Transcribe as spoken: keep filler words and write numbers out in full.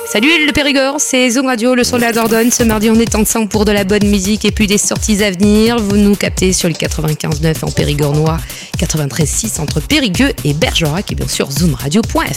Salut le Périgord, c'est Zoom Radio, le son de la Dordogne. Ce mardi, on est ensemble pour de la bonne musique et puis des sorties à venir. Vous nous captez sur le quatre-vingt-quinze neuf en Périgord Noir, quatre-vingt-treize six entre Périgueux et Bergerac et bien sûr zoom radio point f